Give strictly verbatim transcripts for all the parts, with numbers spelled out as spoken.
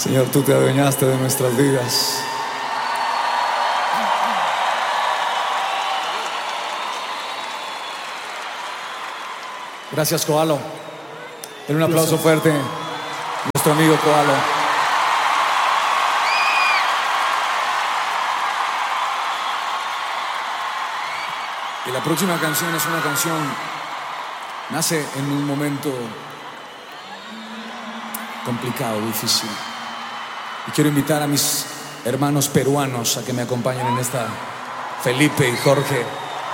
Señor, tú te adueñaste de nuestras vidas. Gracias, Koalo. Den un aplauso fuerte a nuestro amigo Koalo. Y la próxima canción es una canción, nace en un momento complicado, difícil. Y quiero invitar a mis hermanos peruanos a que me acompañen en esta, Felipe y Jorge.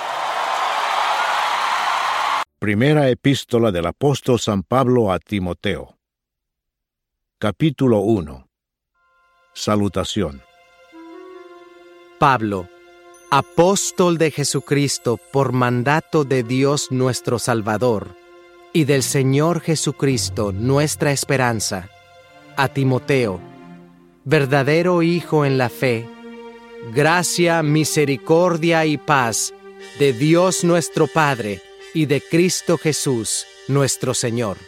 Primera epístola del apóstol San Pablo a Timoteo. Capítulo uno. Salutación. Pablo, apóstol de Jesucristo por mandato de Dios nuestro Salvador y del Señor Jesucristo nuestra esperanza, a Timoteo, verdadero hijo en la fe, gracia, misericordia y paz de Dios nuestro Padre y de Cristo Jesús nuestro Señor.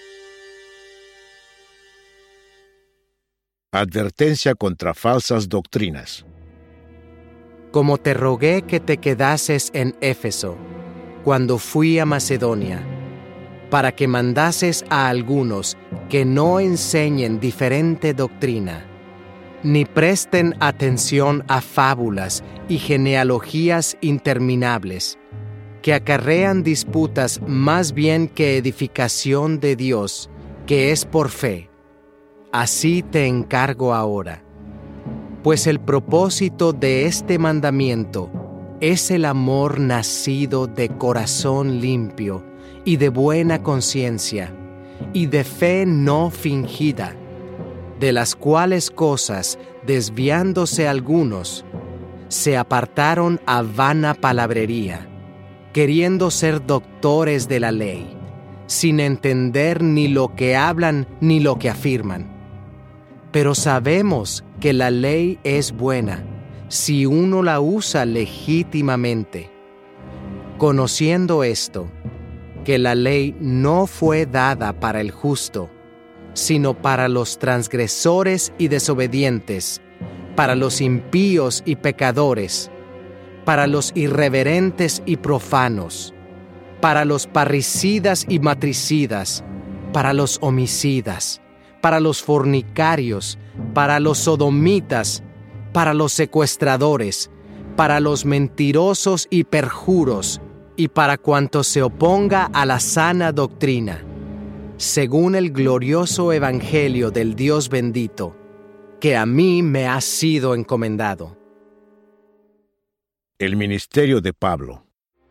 Advertencia contra falsas doctrinas. Como te rogué que te quedases en Éfeso, cuando fui a Macedonia, para que mandases a algunos que no enseñen diferente doctrina, ni presten atención a fábulas y genealogías interminables, que acarrean disputas más bien que edificación de Dios, que es por fe. Así te encargo ahora. Pues el propósito de este mandamiento es el amor nacido de corazón limpio y de buena conciencia, y de fe no fingida, de las cuales cosas, desviándose algunos, se apartaron a vana palabrería, queriendo ser doctores de la ley, sin entender ni lo que hablan ni lo que afirman. Pero sabemos que la ley es buena si uno la usa legítimamente. Conociendo esto, que la ley no fue dada para el justo, sino para los transgresores y desobedientes, para los impíos y pecadores, para los irreverentes y profanos, para los parricidas y matricidas, para los homicidas, para los fornicarios, para los sodomitas, para los secuestradores, para los mentirosos y perjuros, y para cuanto se oponga a la sana doctrina, según el glorioso evangelio del Dios bendito, que a mí me ha sido encomendado. El ministerio de Pablo.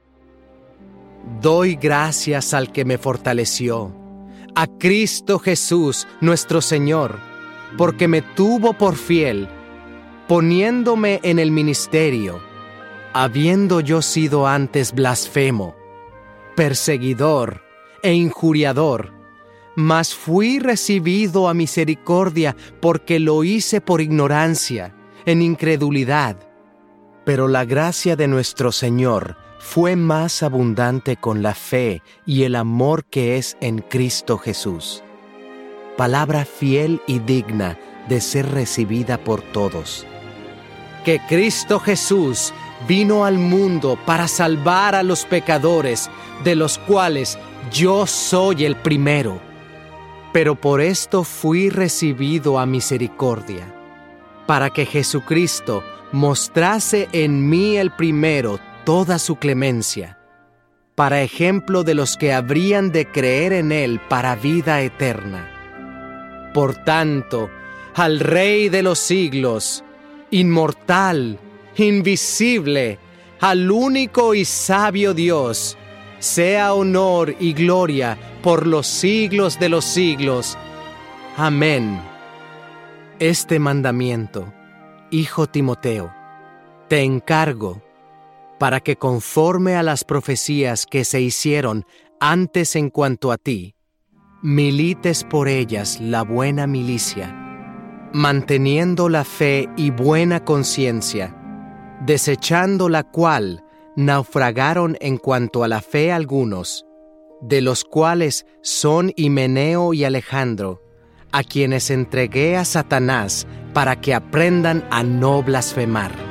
Doy gracias al que me fortaleció, a Cristo Jesús nuestro Señor, porque me tuvo por fiel, poniéndome en el ministerio, habiendo yo sido antes blasfemo, perseguidor e injuriador, mas fui recibido a misericordia porque lo hice por ignorancia, en incredulidad. Pero la gracia de nuestro Señor fue más abundante con la fe y el amor que es en Cristo Jesús. Palabra fiel y digna de ser recibida por todos. Que Cristo Jesús vino al mundo para salvar a los pecadores, de los cuales yo soy el primero. Pero por esto fui recibido a misericordia, para que Jesucristo mostrase en mí el primero toda su clemencia, para ejemplo de los que habrían de creer en Él para vida eterna. Por tanto, al Rey de los siglos, inmortal, invisible, al único y sabio Dios, sea honor y gloria por los siglos de los siglos. Amén. Este mandamiento, hijo Timoteo, te encargo para que conforme a las profecías que se hicieron antes en cuanto a ti, milites por ellas la buena milicia, manteniendo la fe y buena conciencia, desechando la cual naufragaron en cuanto a la fe algunos, de los cuales son Himeneo y Alejandro, a quienes entregué a Satanás para que aprendan a no blasfemar.